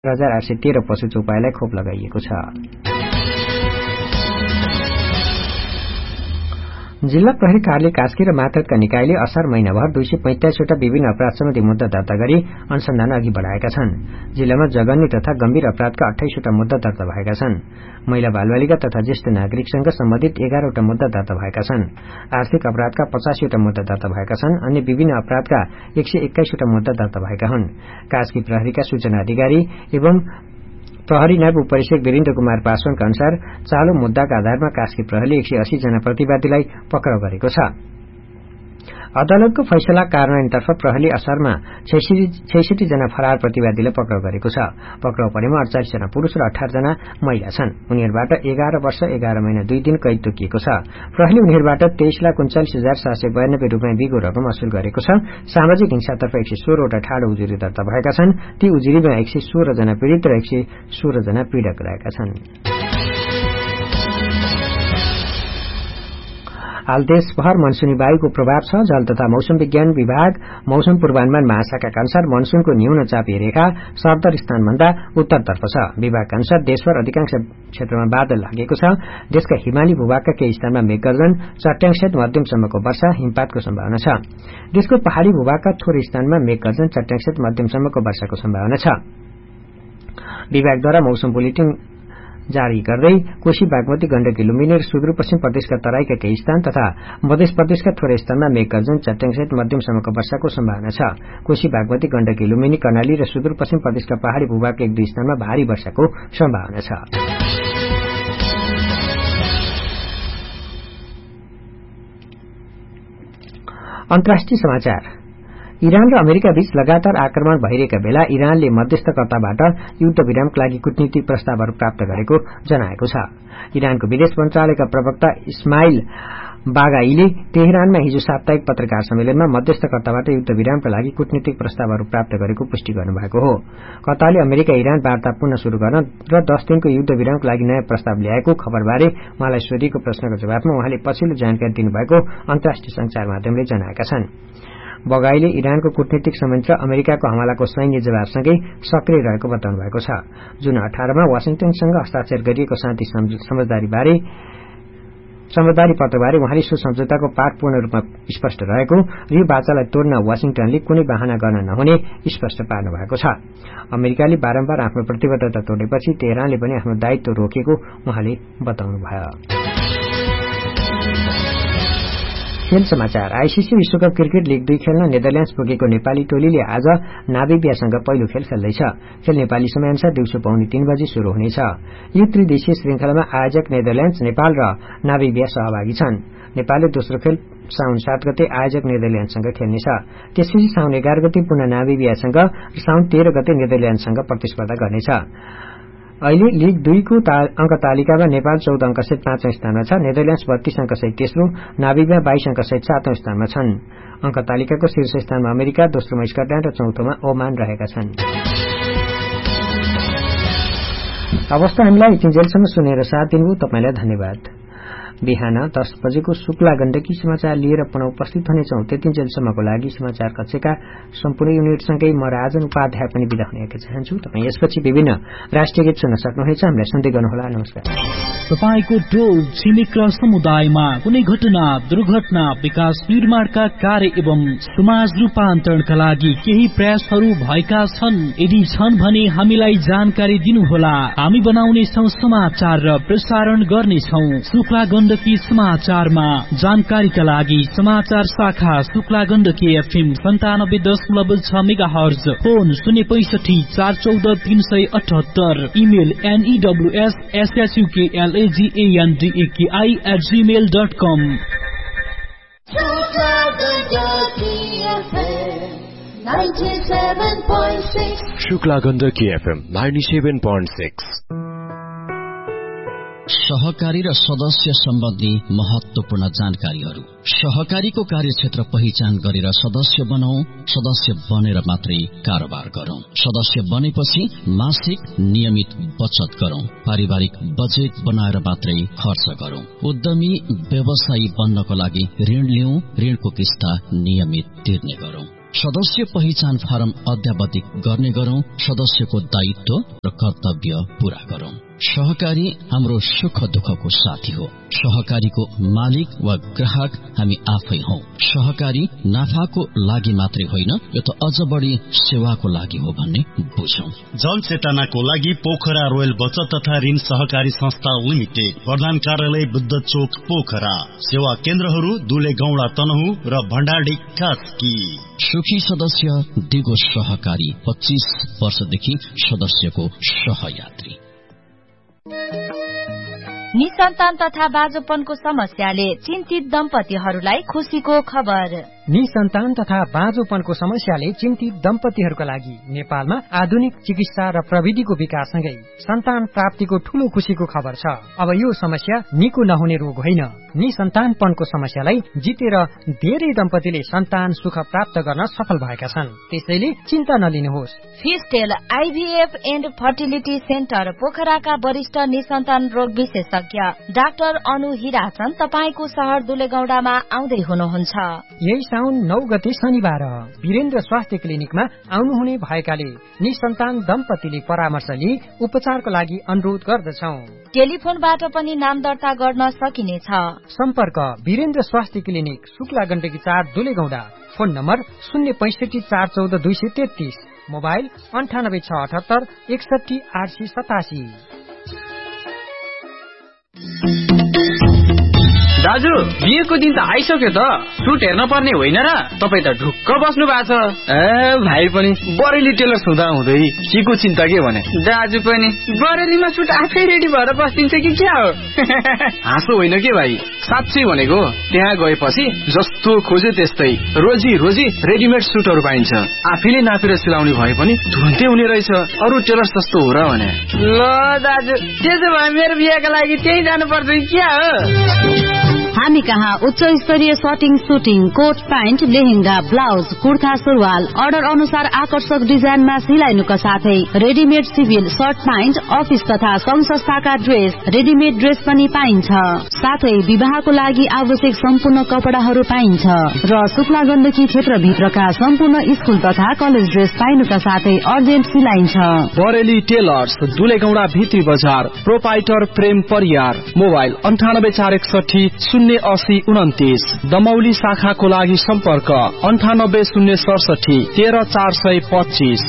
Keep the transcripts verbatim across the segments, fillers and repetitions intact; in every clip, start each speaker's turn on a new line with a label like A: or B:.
A: हजार आठ सय तेह्र पशु चौपायालाई खोप लगाइएको छ। जिल्ला प्रहरी कार्यालय कास्की र मातहतका निकायले असार महिनाभर दुई सय पैंतालिसवटा विभिन्न अपराध सम्बन्धी मुद्दा दर्ता गरी अनुसन्धान अघि बढ़ाएका छन्। जिल्लामा जघन्य तथा गम्भीर अपराधका अठाइसवटा मुद्दा दर्ता भएका छन्। महिला बालबालिका तथा ज्येष्ठ नागरिकसँग सम्बन्धित एघारवटा मुद्दा दर्ता भएका छन्। आर्थिक अपराधका पचासीवटा मुद्दा दर्ता भएका छन्। अन्य विभिन्न अपराधका एक सय एक्काइसवटा मुद्दा दर्ता भएका हुन्। कास्की प्रहरीका सूचना अधिकारी एवं प्रहरी नायब उपरीक्षक वीरेन्द्र कुमार पासवानका अनुसार चालू मुद्दाका आधारमा कास्की प्रहरीले एक सय अस्सी जना प्रतिवादीलाई पक्राउ गरेको छ। अदालतको फैसला कार्यान्वयनतर्फ प्रहरीले असारमा छैसठी जना फरार प्रतिवादीलाई पक्राउ गरेको छ। पक्राउ परेमा अडचालिस जना पुरूष र अठार जना महिला छन्। उनीहरूबाट एघार वर्ष एघार महिना दुई दिन कैद तोकिएको छ। प्रहरीले उनीहरूबाट तेइस लाख उन्चालिस हजार सात सय बयानब्बे रूपियाँ बिगो रकम असुल गरेको छ। सामाजिक हिंसातर्फ एक सय सोह्रवटा ठाडो उजुरी दर्ता भएका छन्। ती उजुरीमा एक सय सोह्र जना पीड़ित र एक सय सोह्र जना पीड़क रहेका छन्। हाल देशभर मनसूनी वायुको प्रभाव छ। जल तथा मौसम विज्ञान विभाग मौसम पूर्वानुमान महाशाखाका अनुसार मनसूनको न्यून चापीय रेखा सरदर स्थानभन्दा उत्तरतर्फ छ। विभागका अनुसार देशभर अधिकांश क्षेत्रमा बादल लागेको छ। देशका हिमाली भूभागका केही स्थानमा मेघगर्जन, चट्याङसहित मध्यमसम्मको वर्षा, हिमपातको सम्भावना छ। देशको पहाड़ी भूभागका थोरै स्थानमा मेघगर्जन, चट्याङसहित मध्यमसम्मको वर्षाको सम्भावना छ। विभागद्वारा मौसम बुलेटिन जारी गर्दै कोशी बागमती गण्डकी लुम्बिनी र सुदूरपश्चिम प्रदेशका तराईका केही स्थान तथा मध्य प्रदेशका थोरै स्थानमा मेघगर्जन, चट्याङसहित मध्यमसम्मको वर्षाको सम्भावना छ। कोशी बागमती गण्डकी लुम्बिनी कर्णाली र सुदूरपश्चिम प्रदेशका पहाड़ी भूभागका एक दुई स्थानमा भारी वर्षाको सम्भावना छ। अन्तर्राष्ट्रिय समाचार। इरान र अमेरिका बीच लगातार आक्रमण भइरहेका बेला इरानले मध्यस्थकर्ताबाट युद्ध विरामका लागि कूटनीतिक प्रस्तावहरू प्राप्त गरेको जनाएको छ। इरानको विदेश मन्त्रालयका प्रवक्ता इस्माइल बागाईले तेहरानमा हिजो साप्ताहिक पत्रकार सम्मेलनमा मध्यस्थकर्ताबाट युद्ध विरामका लागि कूटनीतिक प्रस्तावहरू प्राप्त गरेको पुष्टि गर्नुभएको हो। कतारले अमेरिका इरान वार्ता पुनः शुरू गर्न र दस दिनको युद्ध विरामका लागि नयाँ प्रस्ताव ल्याएको खबरबारे उहाँलाई सोधिएको प्रश्नको जवाफमा उहाँले पछिल्लो जानकारी दिनुभएको अन्तर्राष्ट्रिय संचार माध्यमले जनाएका छन्। बगाईले इरानको कूटनीतिक संयन्त्र अमेरिकाको हमलाको सैन्य जवाबसँगै सक्रिय रहेको बताउनु भएको छ। जुन अठारमा वाशिंटनसँग हस्ताक्षर गरिएको शान्ति समझदारीबारे समझदारी पत्रबारे उहाँले सो सम्झौताको पाठ पूर्ण रूपमा स्पष्ट रहेको र यो बाचालाई तोड्न वाशिंटनले कुनै बहाना गर्न नहुने स्पष्ट पार्नु भएको छ। अमेरिकाले बारम्बार आफ्नो प्रतिबद्धता तोडेपछि तेहरानले पनि आफ्नो दायित्व रोकेको उहाँले बताउनुभयो। खेल समाचार। आईसीसी विश्वकप क्रिकेट लीग दुई खेल्न नेदरल्याण्ड्स पुगेको नेपाली टोलीले आज नामिबियासँग पहिलो खेल खेल्दैछ। खेल नेपाली समयअनुसार दिउँसो पौने तीन बजे शुरू हुनेछ। यो त्रिदेशीय श्रृंखलामा आयोजक नेदरल्याण्ड्स, नेपाल र नामिबिया सहभागी छन्। नेपालले दोस्रो खेल साउन सात गते आयोजक नेदरल्याण्डसँग खेल्नेछ। त्यसपछि साउन एघार गते पुनः नामिबियासँग र साउन तेह्र गते नेदरल्याण्डसँग प्रतिस्पर्धा गर्नेछ। अहिले लीग दुईको अंक तालिकामा नेपाल चौध अंक सहित पाँचौं स्थानमा छ। नेदरल्याण्ड्स बत्तीस अंक सहित तेस्रो, नामिबिया बाइस अंक सहित सातौं स्थानमा छन्। अंक तालिकाको शीर्ष स्थानमा अमेरिका, दोस्रोमा स्कटल्याण्ड र चौथोमा ओमान रहेका छन्। अवस्था हामीलाई तिनजेलसम्म सुनेर साथ दिनुभयो तपाईलाई धन्यवाद। बिहान दस बजेको शुक्ला गण्डकी समाचार लिएर पुनः उपस्थित हुनेछौं। त्यतिन्जेलसम्मको लागि समाचार कक्षका सम्पूर्ण युनिटसँगै म राजन उपाध्याय पनि बिदा हुन चाहन्छु। तपाईँ यसपछि विभिन्न राष्ट्रिय गीत सुन्न सक्नुहुनेछ। हामीलाई सुन्दै गर्नुहोला। नमस्कार।
B: तपाईको टोल छिमेक र समुदायमा कुनै घटना, दुर्घटना, विकास निर्माणका कार्य एवं समाज रूपान्तरणका लागि केही प्रयासहरू भएका छन्? यदि छन् भने हामीलाई जानकारी दिनुहोला। हामी बनाउनेछौं समाचार र प्रसारण गर्नेछौं। शुक्ला गण्डकी समाचारमा जानकारीका लागि समाचार शाखा शुक्ला गण्डकी एफएम सन्तानब्बे दशमलव छ मेगा हर्ज, फोन शून्य पैंसठी चार चौध तीन सय अठहत्तर, email एनईडब्ल्यूएस एसएचयूकेएलएजीएनडीएकेआई at Gmail dot com.
C: Shukla Gandaki FM ninety seven point six.
D: सहकारी र सदस्य सम्बन्धी महत्वपूर्ण जानकारीहरू। सहकारीको कार्यक्षेत्र पहिचान गरेर सदस्य बनाऊ। सदस्य बनेर मात्रै कारोबार गरौं। सदस्य बनेपछि मासिक नियमित बचत गरौं। पारिवारिक बजेट बनाएर मात्रै खर्च गरौं। उद्यमी व्यवसायी बन्नको लागि ऋण लिऊ। ऋणको किस्ता नियमित तिर्ने गरौं। सदस्य पहिचान फारम अद्यावधिक गर्ने गरौं, सदस्यको दायित्व र कर्तव्य पूरा गरौं। सहकारी हाम्रो सुख दुःखको साथी हो। सहकारीको मालिक वा ग्राहक हामी आफै हौ। सहकारी नाफाको लागि मात्रै होइन, यो त अझ बढी सेवाको लागि हो भन्ने बुझौं।
E: जनचेतनाको लागि पोखरा रोयल बचत तथा ऋण सहकारी संस्था लिमिटेड, प्रधान कार्यालय बुद्ध चोक पोखरा। सेवा केन्द्रहरू दुले गौडा तनहु र भण्डारी कास्की।
D: सुखी सदस्य दिगो सहकारी पच्चीस वर्षदेखि सदस्यको सहयात्री।
F: निसन्तान तथा बाँझोपनको समस्याले चिन्तित दम्पतिहरूलाई खुशीको खबर।
A: निसन्तान तथा बाँझोपनको समस्याले चिन्तित दम्पतिहरूका लागि नेपालमा आधुनिक चिकित्सा र प्रविधिको विकाससँगै सन्तान प्राप्तिको ठूलो खुशीको खबर छ। अब यो समस्या निको नहुने रोग होइन। निसन्तानपनको समस्यालाई जितेर धेरै दम्पतिले सन्तान सुख प्राप्त गर्न सफल भएका छन्। त्यसैले चिन्ता नलिनुहोस्।
F: फिस्टेल आइभीएफ एन्ड फर्टिलिटी सेन्टर पोखराका वरिष्ठ निसन्तान रोग विशेषज्ञ डाक्टर अनु हिराचन तपाईको शहर दुलेगौडामा आउँदै हुनुहुन्छ।
A: यही साउन नौ गते शनिबार वीरेन्द्र स्वास्थ्य क्लिनिकमा आउनुहुने भएकाले निसन्तान दम्पतिले परामर्श लिई उपचारको लागि अनुरोध गर्दछौ।
F: टेलिफोनबाट पनि नाम दर्ता गर्न सकिनेछ।
A: सम्पर्क वीरेन्द्र स्वास्थ्य क्लिनिक, शुक्ला गण्डकी चार दुलेगौडा। फोन नम्बर शून्य पैसठी चार चौध दुई सय तेत्तीस। मोबाइल अन्ठानब्बे छ अठहत्तर एकसठी आठ सय सतासी।
G: दाजु, बिहेको दिन त आइसक्यो त, सुट हेर्न पर्ने होइन र? तपाईँ त ढुक्क बस्नु भएको छ।
H: ए भाइ पनि बरेली टेलर्स हुँदा हुँदै केको चिन्ता के भने?
G: दाजु पनि बरेलीमा सुट आफै रेडी भएर बस्दिन्छ कि क्या हो?
H: हाँसो होइन के भाइ, साँच्चै भनेको। त्यहाँ गएपछि जस्तो खोजे त्यस्तै रोजी रोजी रेडिमेड सुटहरू पाइन्छ। आफैले नापेर सिलाउने भए पनि तुरन्तै हुने रहेछ। अरू टेलर्स जस्तो हो र भने?
G: ल दाजु, त्यसो भए मेरो बिहेको लागि त्यही जानुपर्छ कि क्या हो?
I: हामी कहाँ उच्च स्तरीय shirting, shooting, coat pant, lehenga, blouse, kurta, सुरुवाल अर्डर अनुसार आकर्षक डिजाइनमा सिलाइनुका साथै readymade civil short pant, office तथा संघ संस्थाका ड्रेस, रेडिमेड ड्रेस पनि पाइन्छ। साथै विवाहको लागि आवश्यक सम्पूर्ण कपडाहरू पाइन्छ र शुक्ला गण्डकी क्षेत्रभित्रका सम्पूर्ण स्कुल तथा कलेज ड्रेस पाइनुका साथै अर्जेन्ट सिलाइन्छ।
J: बरेली टेलर्स, दुलेगौडा भित्री बजार, प्रोपाइटर प्रेम परियार। मोबाइल अन्ठानब्बे चार एकसठी शून्य अस्सी उन्तिस। दमौली शाखाको लागि सम्पर्क अन्ठानब्बे शून्य सडसठी तेह्र चार सय पच्चीस।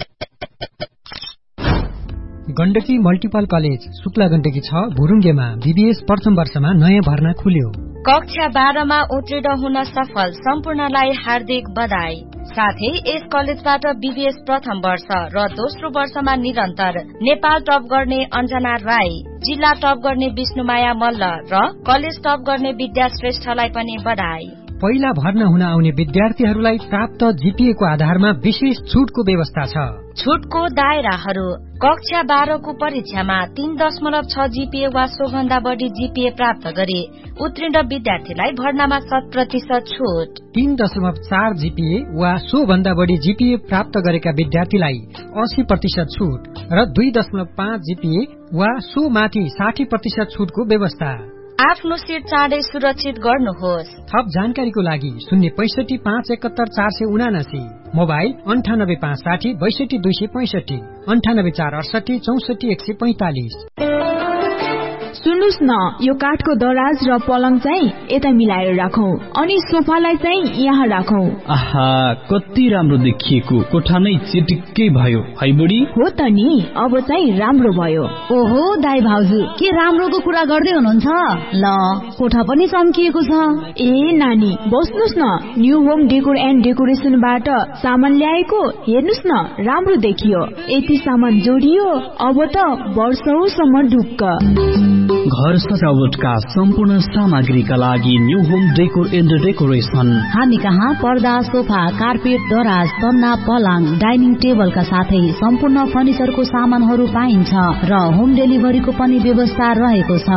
A: गण्डकी मल्टिपल कलेज, शुक्ला गण्डकी छ भुरुङ्गेमा बीबीएस प्रथम वर्षमा नयाँ भर्ना खुल्यो।
F: कक्षा बाह्रमा उत्तीर्ण हुन सफल सम्पूर्णलाई हार्दिक बधाई। साथै यस कलेजबाट बीबीएस प्रथम वर्ष र दोस्रो वर्षमा निरन्तर नेपाल टप गर्ने अञ्जना राई, जिल्ला टप गर्ने विष्णुमाया मल्ल र कलेज टप गर्ने विद्या श्रेष्ठलाई पनि बधाई।
A: पहिला भर्ना हुन आउने विद्यार्थीहरूलाई प्राप्त जीपीए को आधारमा विशेष छुटको व्यवस्था छ।
F: छुटको दायराहरू: कक्षा बाह्रको परीक्षामा तीन दशमलव छ जीपीए वा सोभन्दा बढ़ी जीपीए प्राप्त गरे उत्तीर्ण विद्यार्थीलाई भर्नामा शत प्रतिशत छुट।
A: तीन दशमलव चार जीपीए वा सोभन्दा बढ़ी जीपीए प्राप्त गरेका विद्यार्थीलाई अस्सी प्रतिशत छुट र दुई दशमलव पाँच जीपीए वा सो माथि साठी प्रतिशत छुटको व्यवस्था।
F: आफ्नो सीट चाँडै सुरक्षित गर्नुहोस्।
A: थप जानकारीको लागि शून्य पैसठी पाँच एकहत्तर चार सय उनासी, मोबाइल अन्ठानब्बे पाँच साठी बैसठी दुई सय पैंसठी, अन्ठानब्बे चार अडसठी चौसठी एक सय पैंतालिस।
K: सुन्नुस् न, यो काठको दराज र पलङ चाहिँ यता मिलाएर राखौं अनि सोफालाई चाहिँ यहाँ राखौं।
B: आहा, कति राम्रो देखिएको, कोठा नै चिटिक्कै भयो है बुढी?
K: हो त नि, अब चाहिँ राम्रो भयो।
I: ओहो दाइ भाउजू, के राम्रोको कुरा गर्दै हुनुहुन्छ? ल, कोठा पनि चम्किएको छ।
K: ए नानी, बस्नुस् न, न्यू होम डेकोर एन्ड डेकोरेसनबाट सामान ल्याएको, हेर्नुस् न, राम्रो देखियो। यति सामान जोडियो, अब त वर्षौसम्म ढुक्क।
B: घर सजावटका सम्पूर्ण सामग्रीका लागि new home decor and decoration.
I: हामी कहाँ पर्दा, सोफा, कार्पेट, दराज, तन्ना, पलङ, डाइनिङ टेबलका साथै सम्पूर्ण फर्निचरको सामानहरू पाइन्छ र होम डेलिभरीको पनि व्यवस्था रहेको छ।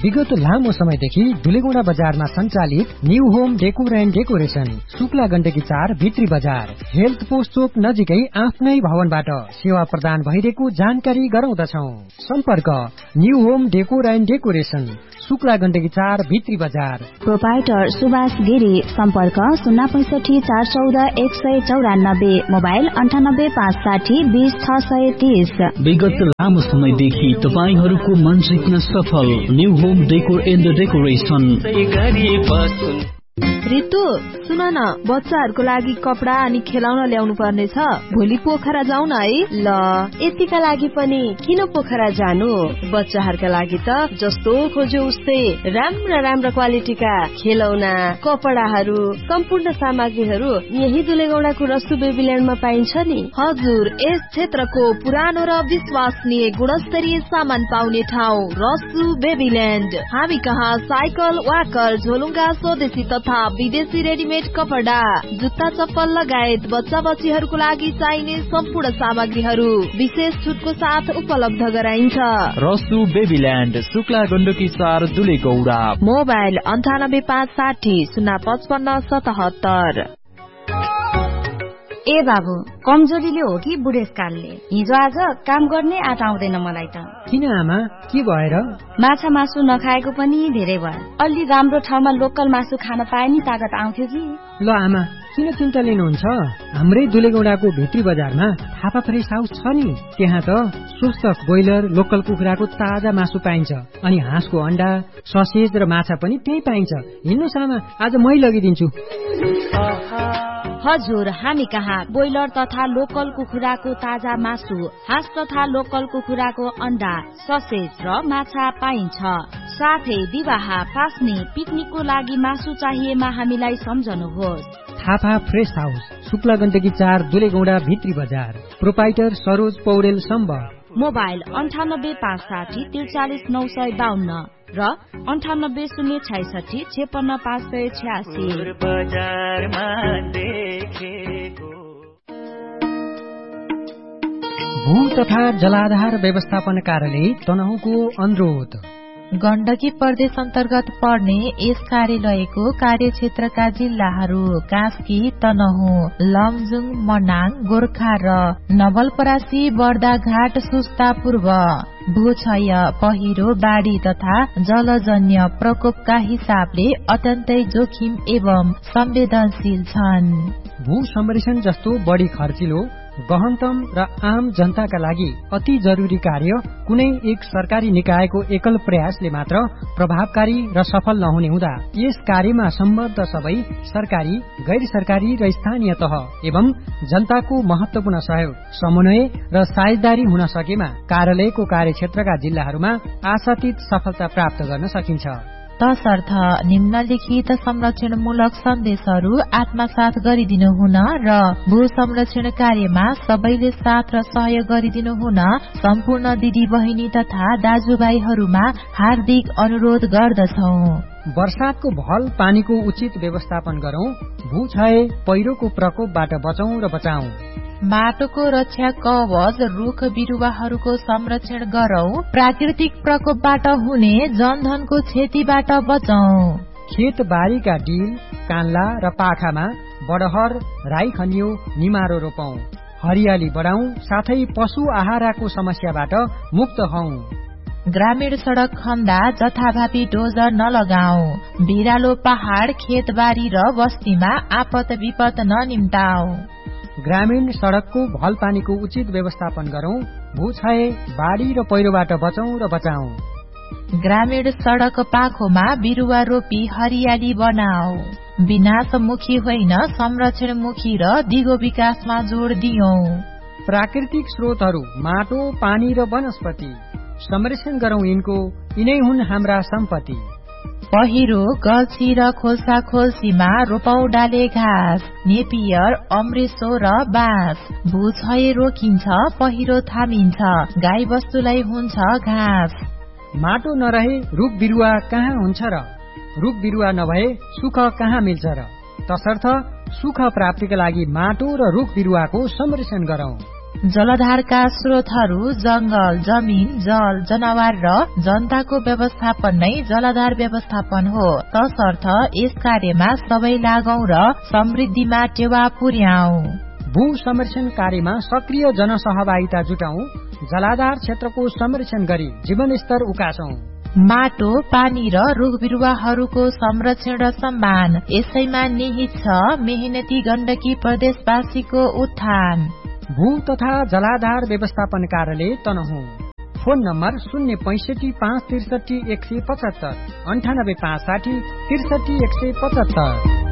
A: विगत लामो समयदेखि दुलेगौडा बजारमा सञ्चालित new home decor and decoration, Shukla Gandaki चार भित्री बजार, हेल्थ पोस्ट चोक नजिकै आफ्नै भवनबाट सेवा प्रदान भइरहेको जानकारी गराउँदछौ। सम्पर्क new home decor and decoration, Shukla Gandaki चार भित्री बजार।
K: प्रोपाइटर सुभाष गिरी, सम्पर्क शून्य पैसठी चार चौध एक सय चौरानब्बे, मोबाइल अन्ठानब्बे पाँच साठी बीस छ सय तीस।
B: विगत लामो समयदेखि तपाईहरूको मन जित्न सफल new home decor and decoration.
K: Ritu सुन न, बच्चाहरूको लागि कपडा अनि खेलाउन ल्याउनु पर्ने छ, भोलि पोखरा जाउँ न है।
L: ल यतिका लागि पनि किन पोखरा जानु, बच्चाहरूका लागि त जस्तो खोज्यो उस्तै राम्रा राम्रा क्वालिटीका खेलौना, कपडाहरू, सम्पूर्ण सामग्रीहरू यही दुलेगौडाको रसु बेबील्यान्डमा पाइन्छ नि।
K: हजुर, यस क्षेत्रको पुरानो र विश्वसनीय गुणस्तरीय सामान पाउने ठाउँ रसु बेबील्यान्ड। हामी कहाँ साइकल, वाकर, झोलुङ्गा, स्वदेशी तथा विदेशी रेडीमेड कपडा, जुत्ता, चप्पल लगायत बच्चा बच्चीहरूको लागि चाहिने सम्पूर्ण सामग्रीहरू विशेष छुटको साथ उपलब्ध गराइन्छ।
B: रसु बेबील्यान्ड, शुक्ला गण्डकी चार, दुलेगौडा।
K: मोबाइल अन्ठानब्बे पाँच साठी शून्य पचपन्न सतहत्तर।
F: ए बाबु, कमजोरीले हो कि बुढेसकालले? हिजो आज काम गर्ने आँट आउँदैन मलाई त।
A: किन आमा, के भएर?
F: माछा मासु नखाएको पनि धेरै भयो। अलि राम्रो ठाउँमा लोकल मासु खान पाए नि तागत आउँथ्यो कि।
A: ल आमा, किन चिन्ता लिनुहुन्छ? हाम्रै दुलेगौडाको भित्री बजारमा थापा फ्रेस हाउस छ नि, त्यहाँ त स्वस्थ ब्रोइलर लोकल कुखुराको ताजा मासु पाइन्छ, अनि हाँसको अण्डा, ससेज र माछा पनि त्यही पाइन्छ। हिँड्नुहोस् आमा, आज मै लगिदिन्छु।
F: हजुर, हामी कहाँ ब्रोइलर तथा लोकल कुखुराको ताजा मासु, हाँस तथा लोकल कुखुराको अण्डा, ससेज र माछा पाइन्छ। साथै विवाह, पास्ने, पिकनिकको लागि मासु चाहिएमा हामीलाई सम्झनुहोस्।
A: थापा फ्रेस हाउस, शुक्ला गण्डकी चार, दुलेगौडा भित्री बजार। प्रोपाइटर सरोज पौडेल सम्बर।
F: मोबाइल अन्ठानब्बे पाँच साठी त्रिचालिस नौ सय बाहन्न र अन्ठानब्बे शून्य छैसठी छेपन्न पाँच सय छ्यासी।
A: भू तथा जलाधार व्यवस्थापन कार्यालय तनहुँको अनुरोध।
M: गण्डकी प्रदेश अन्तर्गत पर्ने यस कार्यालयको कार्यक्षेत्रका जिल्लाहरू कास्की, तनहुँ, लमजुङ, मनाङ, गोर्खा र नवलपरासी, बर्दाघाट, सुस्ता पूर्व। भूक्षय, पहिरो, बाढी तथा जलजन्य प्रकोपका हिसाबले अत्यन्तै जोखिम एवं संवेदनशील छन्।
A: भू संरक्षण जस्तो बढी खर्चिलो, गहनतम र आम जनताका लागि अति जरुरी कार्य कुनै एक सरकारी निकायको एकल प्रयासले मात्र प्रभावकारी र सफल नहुने हुँदा यस कार्यमा सम्बद्ध सबै सरकारी, गैर सरकारी र स्थानीय तह एवं जनताको महत्वपूर्ण सहयोग, समन्वय र साझेदारी हुन सकेमा कार्यालयको कार्यक्षेत्रका जिल्लाहरूमा आशातीत सफलता प्राप्त गर्न सकिन्छ।
M: तसर्थ निम्नलिखित संरक्षणमूलक सन्देशहरू आत्मसात गरिदिनु हुन र भू संरक्षण कार्यमा सबैले साथ र सहयोग गरिदिनु हुन सम्पूर्ण दिदी बहिनी तथा दाजुभाइहरूमा हार्दिक अनुरोध गर्दछौ।
A: वर्षातको भल पानीको उचित व्यवस्थापन गरौं, भू क्षय, पहिरोको प्रकोपबाट बचौं र बचाऊ।
M: माटोको रक्षा कवच, रुख बिरुवाहरूको संरक्षण गरौं, प्राकृतिक प्रकोपबाट हुने जनधनको क्षतिबाट बचौं।
A: खेत बारीका डिल, कान्ला र पाखामा बडहर, राई खनियो, निमारो रोपौं, हरियाली बढाउँ, साथै पशु आहाराको समस्याबाट मुक्त हौं।
M: ग्रामीण सड़क खन्दा जथाभावी डोजर नलगाऊ, बिरालो पहाड़, खेतबारी र बस्तीमा आपत विपत ननिम्ताऊ।
A: ग्रामीण सड़कको भल पानीको उचित व्यवस्थापन गरौं, भू क्षय, बाढी र पहिरोबाट बचौं र बचाऊ।
M: ग्रामीण सड़क पाखोमा बिरुवा रोपी हरियाली बनाऊ, विनाशमुखी होइन संरक्षणमुखी र दिगो विकासमा जोड़ दियौं।
A: प्राकृतिक स्रोतहरू माटो, पानी र वनस्पति संरक्षण गरौं, यिनको यिनै हुन् हाम्रा सम्पत्ति।
M: पहिरो, गल्छी र खोल्सा खोल्सीमा रोपौ डाले घाँस, नेपियर, अमृसो र बाँस। भू क्षय रोकिन्छ, पहिरो थामिन्छ, गाई बस्तुलाई हुन्छ घाँस।
A: माटो नरहे रुख बिरुवा कहाँ हुन्छ र, रुख बिरुवा नभए सुख कहाँ मिल्छ र। तसर्थ सुख प्राप्तिका लागि माटो र रुख बिरुवाको संरक्षण गरौं।
M: जलधारका स्रोतहरू, जंगल, जमिन, जल, जनावर र जनताको व्यवस्थापन नै जलाधार व्यवस्थापन हो। तसर्थ यस कार्यमा सबै लागौं र समृद्धिमा टेवा पुर्याऊ।
A: भू संरक्षण कार्यमा सक्रिय जनसहभागिता जुटाऊ। जलाधार क्षेत्रको संरक्षण गरी जीवनस्तर उकासौं।
M: माटो, पानी र रुख बिरुवाहरूको संरक्षण र सम्मान यसैमा निहित छ मेहनती गण्डकी प्रदेशवासीको उत्थान।
A: भू तथा जलाधार व्यवस्थापन कार्यालय तनहुँ। फोन नम्बर शून्य पैंसठी पाँच त्रिसठी एक सय पचहत्तर अन्ठानब्बे पाँच साठी त्रिसठी एक सय पचहत्तर।